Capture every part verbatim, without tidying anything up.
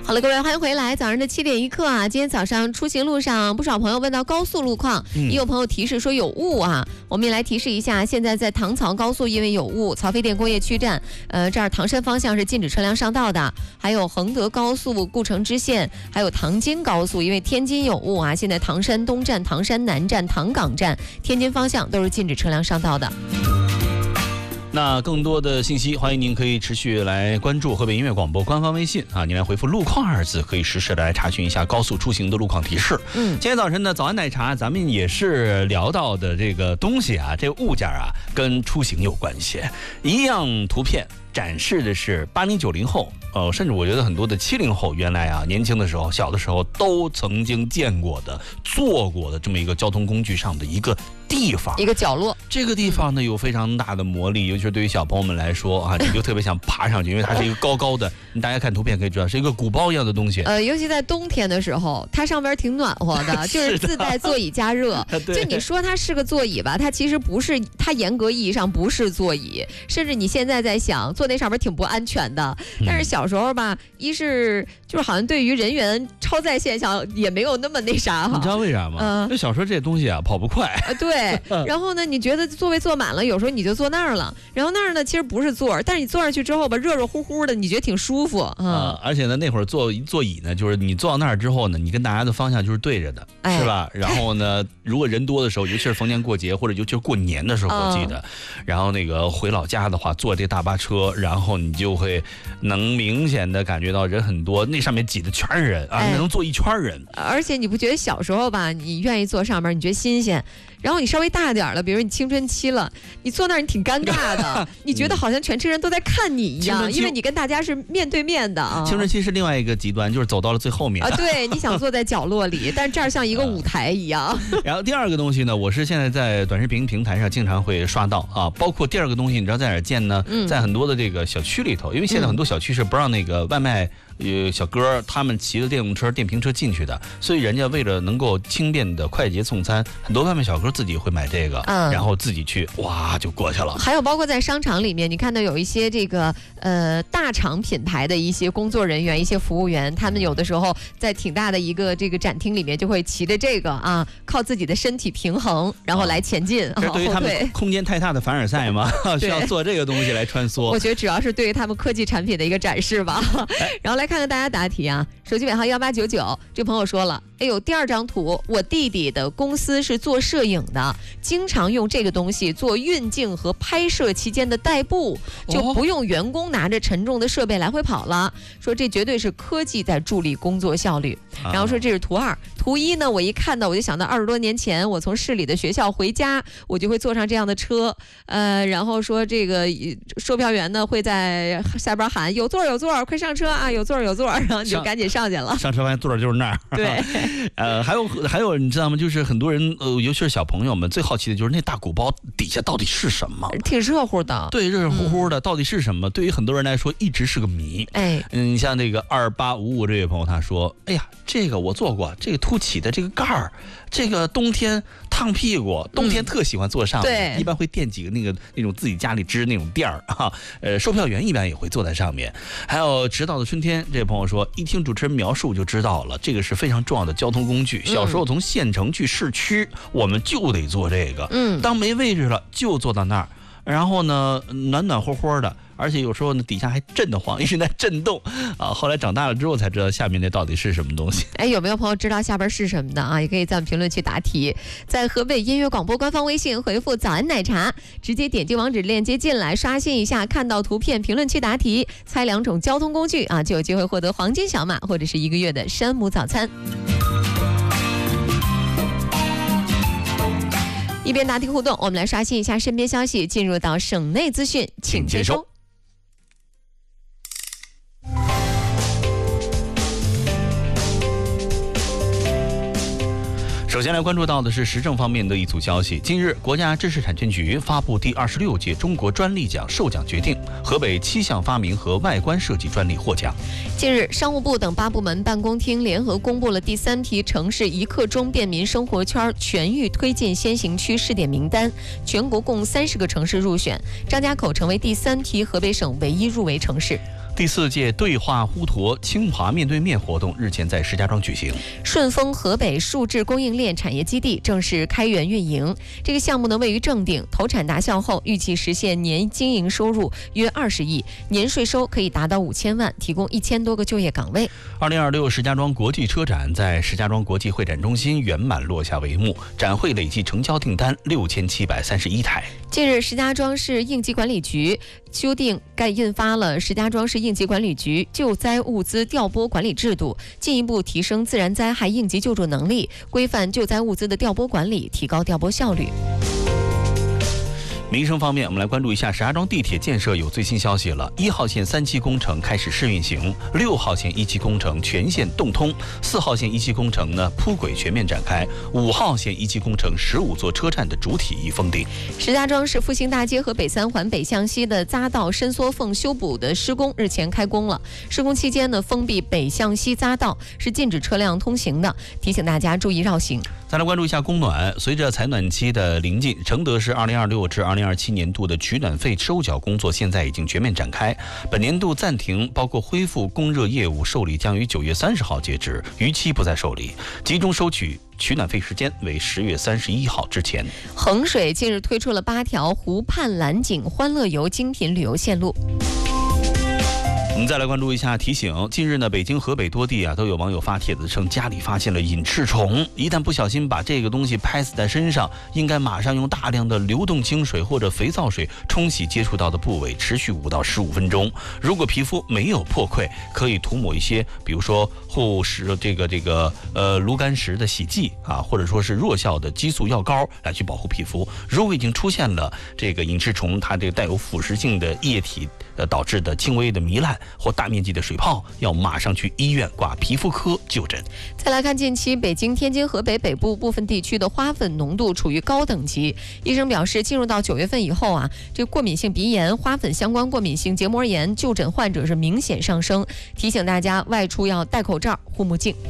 好了，各位，欢迎回来。早上的七点一刻啊，今天早上出行路上，不少朋友问到高速路况，嗯、也有朋友提示说有雾啊。我们也来提示一下，现在在唐曹高速因为有雾，曹妃甸工业区站，呃，这儿唐山方向是禁止车辆上道的。还有衡德高速故城支线，还有唐津高速，因为天津有雾啊，现在唐山东站、唐山南站、唐岗站、天津方向都是禁止车辆上道的。 那更多的信息，欢迎您可以持续来关注河北音乐广播官方微信啊，您来回复路况二字，可以实时的来查询一下高速出行的路况提示。嗯，今天早晨的早安奶茶，咱们也是聊到的这个东西啊，这个物件啊，跟出行有关系。一样图片展示的是八零九零后，呃，甚至我觉得很多的七零后，原来啊年轻的时候、小的时候都曾经见过的、坐过的这么一个交通工具上的一个地方， 一个角落。 这个地方呢有非常大的魔力，尤其是对于小朋友们来说啊，你就特别想爬上去，因为它是一个高高的，大家看图片可以知道是一个鼓包一样的东西。 呃，尤其在冬天的时候，它上边挺暖和的，就是自带座椅加热。就你说它是个座椅吧，它其实不是，它严格意义上不是座椅，甚至你现在在想坐那上面挺不安全的。但是小时候吧，一是就是好像对于人员超载现象也没有那么那啥哈。 你知道为啥吗？嗯、呃，小时候这些东西啊跑不快。 呃，对。然后呢，你觉得座位坐满了，有时候你就坐那儿了。然后那儿呢，其实不是座儿，但是你坐上去之后吧，热热乎乎的，你觉得挺舒服啊、 呃。而且呢，那会儿坐座椅呢，就是你坐到那儿之后呢，你跟大家的方向就是对着的，哎、是吧？然后呢，如果人多的时候，尤其是逢年过节或者尤其是过年的时候，我记得，嗯、然后那个回老家的话，坐这大巴车，然后你就会能明显的感觉到人很多，那上面挤的全是人啊，哎、能坐一圈人。 而且你不觉得小时候吧，你愿意坐上面，你觉得新鲜。然后你稍微大点了，比如你青春期了，你坐那儿你挺尴尬的，你觉得好像全车人都在看你一样，因为你跟大家是面对面的啊。 青春期是另外一个极端，就是走到了最后面啊，对，你想坐在角落里，但是这儿像一个舞台一样。 然后第二个东西呢，我是现在在短视频平台上经常会刷到啊，包括第二个东西，你知道在哪儿见呢？嗯、在很多的这个小区里头，因为现在很多小区是不让那个外卖。呃，小哥他们骑着电动车、电瓶车进去的，所以人家为了能够轻便的快捷送餐，很多外卖小哥自己会买这个，嗯，然后自己去，哇，就过去了。 还有包括在商场里面，你看到有一些这个呃大厂品牌的一些工作人员、一些服务员，他们有的时候在挺大的一个这个展厅里面，就会骑着这个啊，靠自己的身体平衡，然后来前进。 这、啊、对于他们空间太大的凡尔赛嘛，需要做这个东西来穿梭。 我觉得主要是对于他们科技产品的一个展示吧。然后来看看大家答题啊，手机尾号幺八九九，这朋友说了，哎呦，第二张图，我弟弟的公司是做摄影的，经常用这个东西做运镜和拍摄期间的代步，就不用员工拿着沉重的设备来回跑了。说这绝对是科技在助力工作效率。然后说这是图二，图一呢，我一看到我就想到二十多年前我从市里的学校回家，我就会坐上这样的车，呃，然后说这个售票员呢会在下边喊有座有座，快上车啊，有座有座。然后你就赶紧上去了， 上车发现坐着就是那儿。 对， 呃，还有还有，你知道吗？就是很多人，呃，尤其是小朋友们，最好奇的就是那大鼓包底下到底是什么？ 挺热乎的。 对，热热乎乎的，嗯、到底是什么？对于很多人来说，一直是个谜。哎，嗯，你像那个二八五五这位朋友，他说：“哎呀，这个我做过，这个凸起的这个盖儿，这个冬天烫屁股，冬天特喜欢坐上面，嗯、一般会垫几个那个那种自己家里支那种垫儿啊。呃，售票员一般也会坐在上面。还有直到的春天，这位朋友说，一听主持人描述就知道了，这个是非常重要的交通工具。小时候从县城去市区，嗯、我们就得坐这个。嗯，当没位置了，就坐到那儿。然后呢，暖暖和和的。”而且有时候呢，底下还震得慌，一直在震动啊。后来长大了之后才知道下面那到底是什么东西。 哎，有没有朋友知道下边是什么的啊？也可以在我们评论区答题，在河北音乐广播官方微信回复“早安奶茶”，直接点击网址链接进来，刷新一下，看到图片，评论区答题，猜两种交通工具啊，就有机会获得黄金小马或者是一个月的山姆早餐。一边答题互动，我们来刷新一下身边消息，进入到省内资讯，请接收。 首先来关注到的是时政方面的一组消息。近日，国家知识产权局发布第二十六届中国专利奖授奖决定，河北七项发明和外观设计专利获奖。 近日，商务部等八部门办公厅联合公布了第三批城市一刻钟便民生活圈全域推进先行区试点名单，全国共三十个城市入选，张家口成为第三批河北省唯一入围城市。 第四届对话呼沱清华面对面活动日前在石家庄举行。 顺丰河北数字供应链产业基地正式开源运营。这个项目呢位于正定，投产达效后，预计实现年经营收入约二十亿，年税收可以达到五千万，提供一千多个就业岗位。 二零二六石家庄国际车展在石家庄国际会展中心圆满落下帷幕，展会累计成交订单六千七百三十一台。 近日，石家庄市应急管理局修订概印发了《石家庄市应急管理局救灾物资调拨管理制度》，进一步提升自然灾害应急救助能力，规范救灾物资的调拨管理，提高调拨效率。 民生方面，我们来关注一下石家庄地铁建设有最新消息了。一号线三期工程开始试运行，六号线一期工程全线动通，四号线一期工程呢铺轨全面展开，五号线一期工程十五座车站的主体已封顶。 石家庄市复兴大街和北三环北向西的匝道伸缩缝修补的施工日前开工了。施工期间呢，封闭北向西匝道是禁止车辆通行的，提醒大家注意绕行。 再来关注一下供暖，随着采暖期的临近，承德市二零二六至二零二七年度的取暖费收缴工作现在已经全面展开。本年度暂停包括恢复供热业务受理将于九月三十号截止，逾期不再受理，集中收取取暖费时间为十月三十一号之前。 衡水近日推出了八条湖畔蓝景欢乐游精品旅游线路。 我们再来关注一下提醒，近日呢，北京、河北多地啊都有网友发帖子称家里发现了隐翅虫，一旦不小心把这个东西拍死在身上，应该马上用大量的流动清水或者肥皂水冲洗接触到的部位，持续五到十五分钟。如果皮肤没有破溃，可以涂抹一些，比如说护石这个这个呃炉甘石的洗剂啊，或者说是弱效的激素药膏来去保护皮肤。如果已经出现了这个隐翅虫，它这个带有腐蚀性的液体呃导致的轻微的糜烂或大面积的水泡，要马上去医院挂皮肤科就诊。 再来看近期北京、天津、河北北部部分地区的花粉浓度处于高等级。医生表示，进入到九月份以后啊，这过敏性鼻炎、花粉相关过敏性结膜炎就诊患者是明显上升，提醒大家外出要戴口罩、护目镜。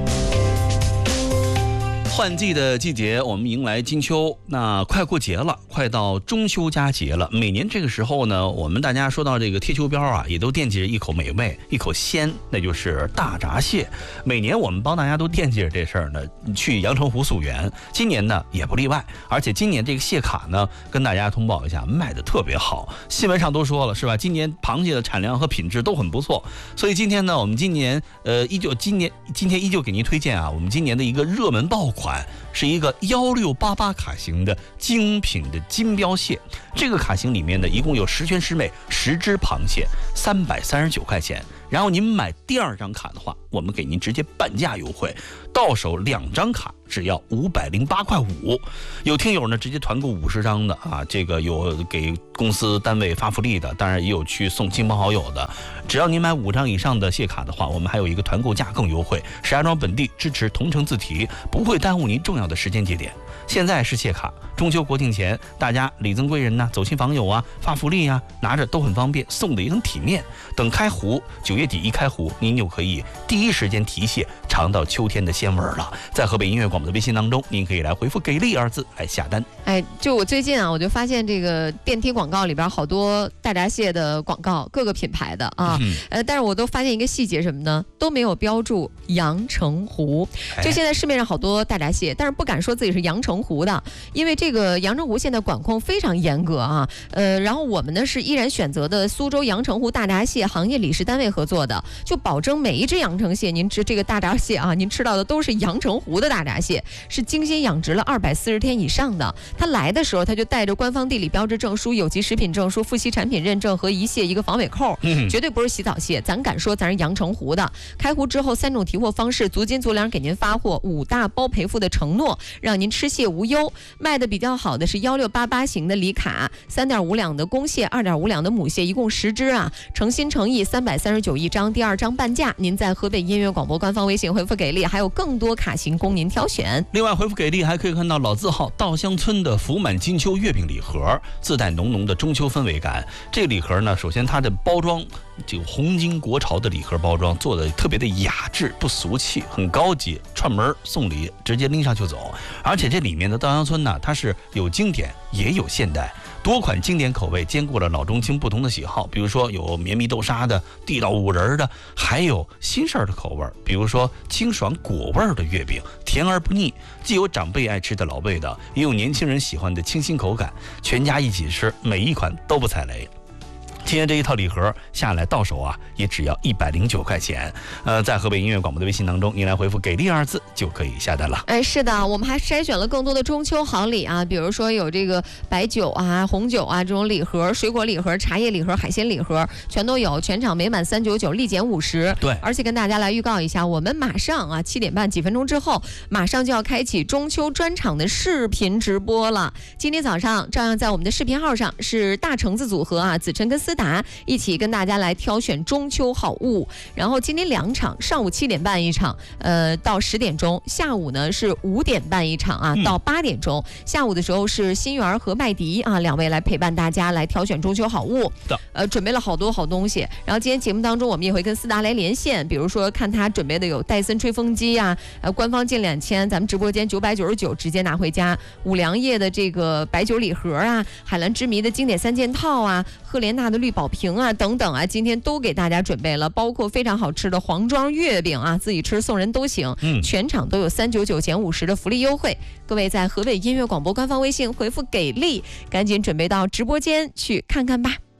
换季的季节，我们迎来金秋，那快过节了，快到中秋佳节了。每年这个时候呢，我们大家说到这个贴秋膘啊，也都惦记着一口美味，一口鲜，那就是大闸蟹。每年我们帮大家都惦记着这事儿呢，去阳澄湖溯源，今年呢也不例外。而且今年这个蟹卡呢，跟大家通报一下，卖的特别好，新闻上都说了是吧？今年螃蟹的产量和品质都很不错，所以今天呢，我们今年呃依旧今年今天依旧给您推荐啊，我们今年的一个热门爆款。款是一个幺六八八卡型的精品的金标蟹，这个卡型里面呢，一共有十全十美十只螃蟹，三百三十九块钱。然后您买第二张卡的话，我们给您直接半价优惠，到手两张卡只要五百零八块五。有听友呢直接团购五十张的啊，这个有给公司单位发福利的，当然也有去送亲朋好友的。只要您买五张以上的蟹卡的话，我们还有一个团购价更优惠。石家庄本地支持同城自提，不会耽误您重要的时间节点。现在是蟹卡，中秋国庆前，大家礼赠贵人呐、啊，走亲访友啊，发福利啊，拿着都很方便，送的也很体面。等开湖，九月底一开湖，您就可以第一时间提蟹，尝到秋天的鲜味了。在河北音乐广播的微信当中，您可以来回复“给力”二字来下单。 哎，就我最近啊，我就发现这个电梯广告里边好多大闸蟹的广告，各个品牌的啊，嗯、呃，但是我都发现一个细节什么呢？都没有标注阳澄湖。就现在市面上好多大闸蟹，但是不敢说自己是阳澄湖的，因为这个阳澄湖现在管控非常严格啊。呃，然后我们呢是依然选择的苏州阳澄湖大闸蟹行业理事单位合作的，就保证每一只阳澄蟹，您吃这个大闸蟹啊，您吃到的都是阳澄湖的大闸蟹，是精心养殖了二百四十天以上的。它来的时候，它就带着官方地理标志证书、有机食品证书、富硒产品认证和一蟹一个防伪扣，嗯、绝对不是洗澡蟹，咱敢说咱是阳澄湖的。开湖之后三种提货方式，足斤足两给您发货，五大包赔付的承诺，让您吃蟹无忧。卖的比较好的是幺六八八型的里卡，三点五两的公蟹，二点五两的母蟹，一共十只啊，诚心诚意，三百三十九一张，第二张半价。您在河北音乐广播官方微信回复给力，还有更多卡型供您挑选。 另外回复给力还可以看到老字号稻香村的福满金秋月饼礼盒，自带浓浓的中秋氛围感。这个礼盒呢，首先它的包装，这个红巾国潮的礼盒包装做的特别的雅致，不俗气，很高级，串门送礼直接拎上就走。而且这里面的稻香村呢，它是有经典也有现代， 多款经典口味兼顾了老中青不同的喜好，比如说有绵密豆沙的、地道五仁的，还有新式的口味，比如说清爽果味的月饼，甜而不腻，既有长辈爱吃的老味道，也有年轻人喜欢的清新口感，全家一起吃，每一款都不踩雷。今天这一套礼盒下来到手啊，也只要一百零九块钱。呃，在河北音乐广播的微信当中，您来回复“给力”二字就可以下单了。 哎，是的，我们还筛选了更多的中秋好礼啊，比如说有这个白酒啊、红酒啊这种礼盒、水果礼盒、茶叶礼盒、海鲜礼盒，全都有，全场每满三九九立减五十。 对， 而且跟大家来预告一下，我们马上啊七点半几分钟之后，马上就要开启中秋专场的视频直播了。今天早上照样在我们的视频号上是大橙子组合啊，子琛跟思达一起跟大家来挑选中秋好物。然后今天两场，上午七点半一场，呃，到十点钟；下午呢是五点半一场啊，到八点钟。嗯、下午的时候是新源和麦迪啊两位来陪伴大家来挑选中秋好物。呃，准备了好多好东西。然后今天节目当中，我们也会跟思达来连线，比如说看他准备的有戴森吹风机啊，呃，官方进两千，咱们直播间九百九十九直接拿回家。五粮液的这个白酒礼盒啊，海蓝之谜的经典三件套啊，赫莲娜的绿宝瓶啊等等啊，今天都给大家准备了，包括非常好吃的黄庄月饼啊，自己吃送人都行。嗯，全场都有三九九减五十的福利优惠。各位在河北音乐广播官方微信回复给力，赶紧准备到直播间去看看吧。